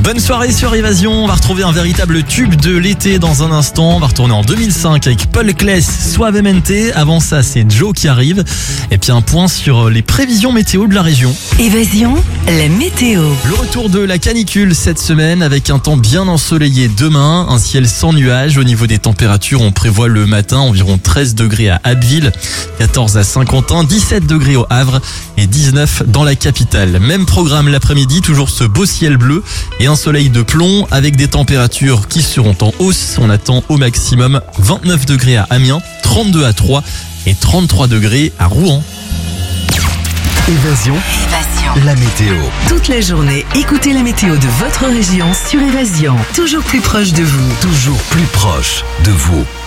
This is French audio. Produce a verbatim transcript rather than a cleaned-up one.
Bonne soirée sur Évasion, on va retrouver un véritable tube de l'été dans un instant. On va retourner en deux mille cinq avec Paul Claes, Suavemente. Avant ça, c'est Joe qui arrive. Et puis un point sur les prévisions météo de la région. Évasion, la météo. Le retour de la canicule cette semaine avec un temps bien ensoleillé demain, un ciel sans nuages. Au niveau des températures, on prévoit le matin environ treize degrés à Abbeville, quatorze à Saint-Quentin, dix-sept degrés au Havre et dix-neuf dans la capitale. Même programme l'après-midi, toujours ce beau ciel bleu et un soleil de plomb avec des températures qui seront en hausse. On attend au maximum vingt-neuf degrés à Amiens, trente-deux à Troyes et trente-trois degrés à Rouen. Évasion, Évasion. la météo. Toute la journée, écoutez la météo de votre région sur Évasion. Toujours plus proche de vous. Toujours plus proche de vous.